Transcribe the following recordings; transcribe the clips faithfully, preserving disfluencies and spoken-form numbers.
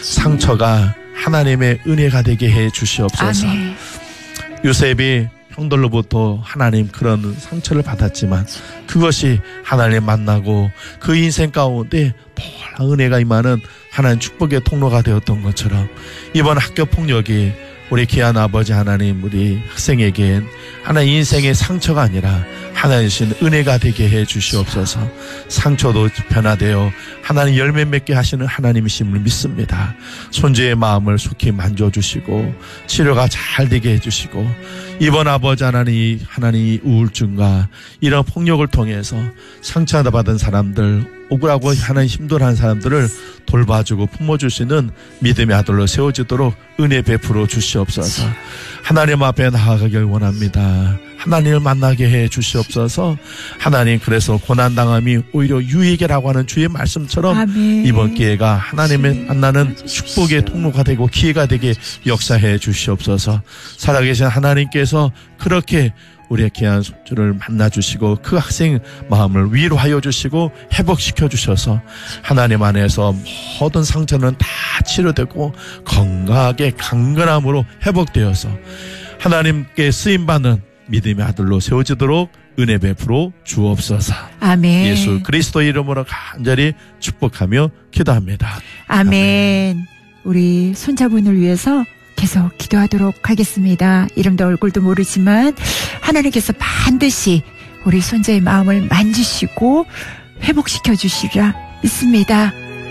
상처가 하나님의 은혜가 되게 해 주시옵소서. 아멘. 요셉이 형들로부터 하나님 그런 상처를 받았지만 그것이 하나님 만나고 그 인생 가운데 놀라운 은혜가 임하는 하나님 축복의 통로가 되었던 것처럼 이번 학교 폭력이 우리 귀한 아버지 하나님 우리 학생에겐 하나님 인생의 상처가 아니라 하나님 신 은혜가 되게 해 주시옵소서. 상처도 변화되어 하나님 열매 맺게 하시는 하나님이심을 믿습니다. 손주의 마음을 속히 만져주시고 치료가 잘 되게 해주시고 이번 아버지 하나님 하나님 우울증과 이런 폭력을 통해서 상처받은 사람들 억울하고 하나님 힘들어하는 사람들을 돌봐주고 품어줄 수 있는 믿음의 아들로 세워지도록 은혜 베풀어 주시옵소서. 하나님 앞에 나아가길 원합니다. 하나님을 만나게 해 주시옵소서. 하나님 그래서 고난당함이 오히려 유익이라고 하는 주의 말씀처럼 아멘. 이번 기회가 하나님을 만나는 축복의 통로가 되고 기회가 되게 역사해 주시옵소서. 살아계신 하나님께서 그렇게 우리의 귀한 손주를 만나주시고 그 학생 마음을 위로하여 주시고 회복시켜 주셔서 하나님 안에서 모든 상처는 다 치료되고 건강하게 강건함으로 회복되어서 하나님께 쓰임받는 믿음의 아들로 세워지도록 은혜 베풀어 주옵소서. 아멘. 예수 그리스도 이름으로 간절히 축복하며 기도합니다. 아멘. 아멘. 우리 손자분을 위해서 계속 기도하도록 하겠습니다. 이름도 얼굴도 모르지만 하나님께서 반드시 우리 손자의 마음을 만지시고 회복시켜 주시리라 믿습니다.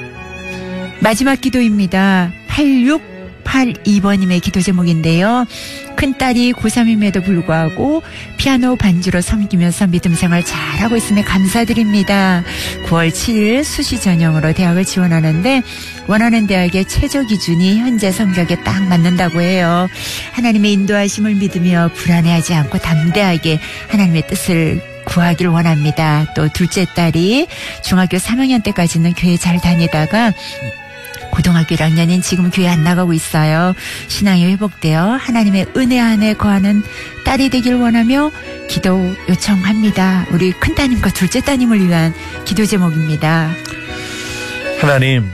마지막 기도입니다. 팔육팔이 번님의 기도 제목인데요. 큰딸이 고삼임에도 불구하고 피아노 반주로 섬기면서 믿음 생활 잘하고 있음에 감사드립니다. 구월 칠일 수시 전형으로 대학을 지원하는데 원하는 대학의 최저 기준이 현재 성적에 딱 맞는다고 해요. 하나님의 인도하심을 믿으며 불안해하지 않고 담대하게 하나님의 뜻을 구하길 원합니다. 또 둘째 딸이 중학교 삼 학년 때까지는 교회 잘 다니다가 고등학교 일 학년인 지금 교회 안 나가고 있어요. 신앙이 회복되어 하나님의 은혜 안에 거하는 딸이 되길 원하며 기도 요청합니다. 우리 큰따님과 둘째 따님을 위한 기도 제목입니다. 하나님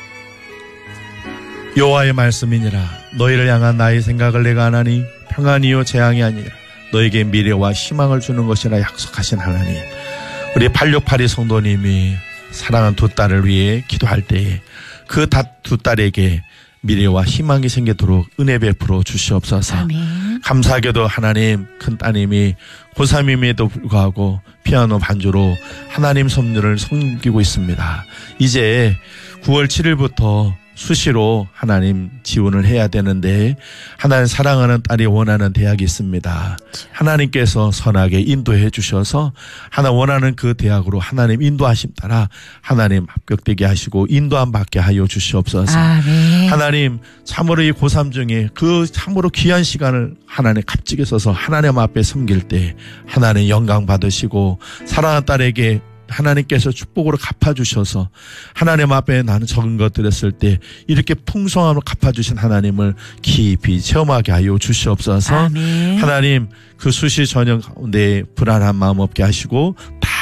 여호와의 말씀이니라. 너희를 향한 나의 생각을 내가 하나니 평안이요 재앙이 아니라 너에게 미래와 희망을 주는 것이라 약속하신 하나님, 우리 팔육팔이 성도님이 사랑하는 두 딸을 위해 기도할 때에 그 두 딸에게 미래와 희망이 생기도록 은혜 베풀어 주시옵소서. 아멘. 감사하게도 하나님 큰 따님이 고삼임에도 불구하고 피아노 반주로 하나님 섭리를 섬기고 있습니다. 이제 구월 칠일부터 수시로 하나님 지원을 해야 되는데 하나님 사랑하는 딸이 원하는 대학이 있습니다. 하나님께서 선하게 인도해 주셔서 하나 원하는 그 대학으로 하나님 인도하심 따라 하나님 합격되게 하시고 인도함 받게 하여 주시옵소서. 아멘. 하나님 참으로 이 고삼 중에 그 참으로 귀한 시간을 하나님 값지게 써서 하나님 앞에 섬길 때 하나님 영광 받으시고 사랑하는 딸에게 하나님께서 축복으로 갚아주셔서 하나님 앞에 나는 적은 것 드렸을 때 이렇게 풍성함을 갚아주신 하나님을 깊이 체험하게 하여 주시옵소서. 아멘. 하나님 그 수시 전형 가운데 불안한 마음 없게 하시고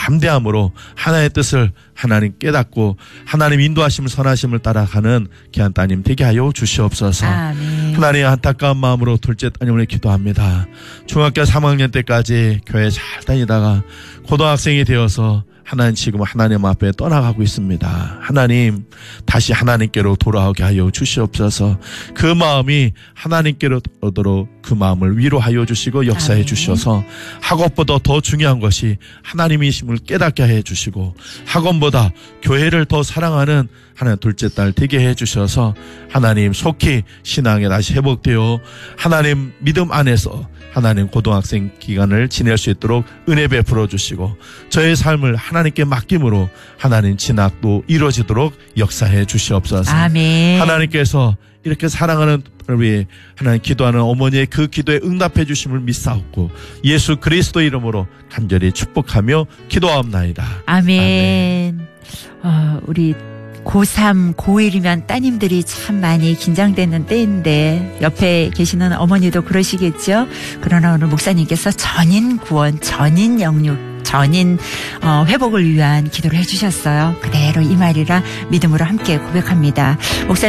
담대함으로 하나님의 뜻을 하나님 깨닫고 하나님 인도하심을 선하심을 따라가는 귀한 따님 되게 하여 주시옵소서. 아멘. 하나님 안타까운 마음으로 둘째 따님을 기도합니다. 중학교 삼 학년 때까지 교회 잘 다니다가 고등학생이 되어서 하나님 지금 하나님 앞에 떠나가고 있습니다. 하나님 다시 하나님께로 돌아오게 하여 주시옵소서. 그 마음이 하나님께로 오도록 그 마음을 위로하여 주시고 역사해 아멘. 주셔서 학업보다 더 중요한 것이 하나님이심을 깨닫게 해 주시고 학원보다 교회를 더 사랑하는 하나님 둘째 딸 되게 해 주셔서 하나님 속히 신앙에 다시 회복되어 하나님 믿음 안에서 하나님 고등학생 기간을 지낼 수 있도록 은혜 베풀어 주시고 저의 삶을 하나님께 맡김으로 하나님 진학도 이루어지도록 역사해 주시옵소서. 아멘. 하나님께서 이렇게 사랑하는 딸을 위해 하나님 기도하는 어머니의 그 기도에 응답해 주심을 믿사옵고 예수 그리스도 이름으로 간절히 축복하며 기도하옵나이다. 아멘. 아멘. 어, 우리 고삼, 고일이면 따님들이 참 많이 긴장되는 때인데 옆에 계시는 어머니도 그러시겠죠. 그러나 오늘 목사님께서 전인 구원, 전인 영육, 전인 어, 회복을 위한 기도를 해주셨어요. 그대로 이 말이라 믿음으로 함께 고백합니다. 목사님